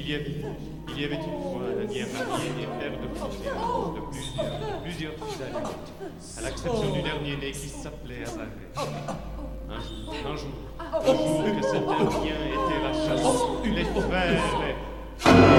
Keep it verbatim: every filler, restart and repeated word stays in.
Il y avait, il y avait une fois un dernier né père de plusieurs, de plusieurs, de plusieurs fils à lui, à l'exception du dernier né qui s'appelait Azareth. Un jour, un jour, un jour que cet indien était la chasse, les frères, les